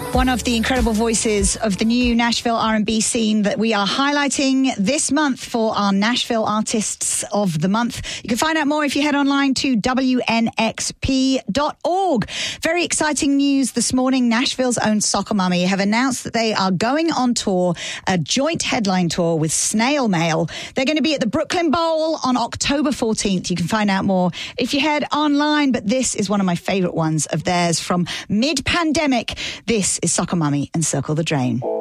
One of the incredible voices of the new Nashville R&B scene that we are highlighting this month for our Nashville Artists of the Month. You can find out more if you head online to WNXP.org. Very exciting news this morning. Nashville's own Soccer Mommy have announced that they are going on tour, a joint headline tour with Snail Mail. They're going to be at the Brooklyn Bowl on October 14th. You can find out more if you head online, but this is one of my favorite ones of theirs from mid-pandemic. This is Soccer Mommy and Circle the Drain.